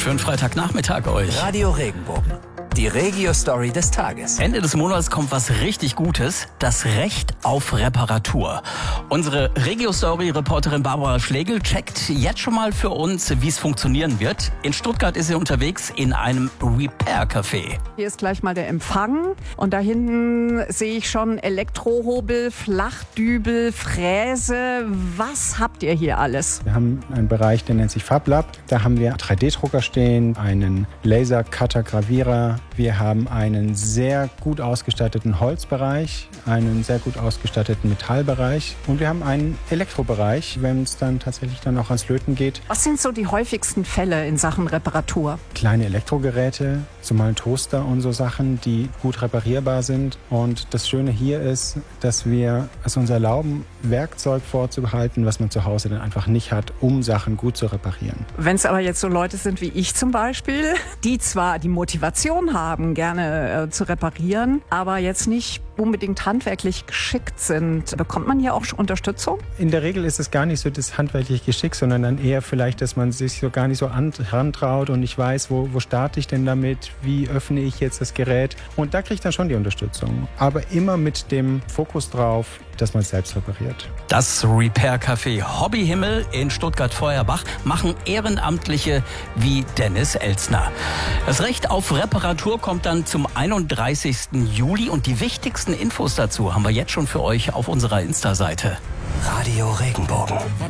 Schönen Freitagnachmittag euch. Radio Regenbogen. Die Regio-Story des Tages. Ende des Monats kommt was richtig Gutes. Das Recht auf Reparatur. Unsere Regio-Story-Reporterin Barbara Schlegel checkt jetzt schon mal für uns, wie es funktionieren wird. In Stuttgart ist sie unterwegs in einem Repair-Café. Hier ist gleich mal der Empfang. Und da hinten sehe ich schon Elektrohobel, Flachdübel, Fräse. Was habt ihr hier alles? Wir haben einen Bereich, der nennt sich FabLab. Da haben wir 3D-Drucker stehen, einen Laser-Cutter-Gravierer. Wir haben einen sehr gut ausgestatteten Holzbereich, einen sehr gut ausgestatteten Metallbereich und wir haben einen Elektrobereich, wenn es dann tatsächlich dann auch ans Löten geht. Was sind so die häufigsten Fälle in Sachen Reparatur? Kleine Elektrogeräte, so mal ein Toaster und so Sachen, die gut reparierbar sind. Und das Schöne hier ist, dass wir es uns erlauben, Werkzeug vorzubehalten, was man zu Hause dann einfach nicht hat, um Sachen gut zu reparieren. Wenn es aber jetzt so Leute sind wie ich zum Beispiel, die zwar die Motivation haben, gerne zu reparieren, aber jetzt nicht unbedingt handwerklich geschickt sind, bekommt man hier auch Unterstützung? In der Regel ist es gar nicht so das handwerkliche Geschick, sondern dann eher vielleicht, dass man sich so gar nicht so herantraut und nicht weiß, wo starte ich denn damit, wie öffne ich jetzt das Gerät. Und da kriege ich dann schon die Unterstützung. Aber immer mit dem Fokus drauf, dass man es selbst repariert. Das Repair-Café Hobbyhimmel in Stuttgart-Feuerbach machen Ehrenamtliche wie Dennis Elzner. Das Recht auf Reparatur kommt dann zum 31. Juli und die wichtigsten Infos dazu haben wir jetzt schon für euch auf unserer Insta-Seite. Radio Regenbogen.